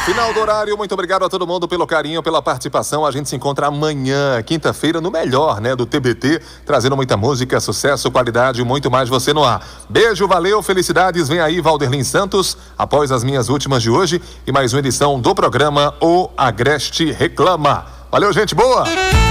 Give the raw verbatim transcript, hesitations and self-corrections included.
Final do horário, muito obrigado a todo mundo pelo carinho, pela participação. A gente se encontra amanhã, quinta-feira, no melhor, né, do T B T, trazendo muita música, sucesso, qualidade e muito mais você no ar. Beijo, valeu, felicidades. Vem aí Valderlin Santos, após as minhas últimas de hoje, e mais uma edição do programa O Agreste Reclama. Valeu, gente boa!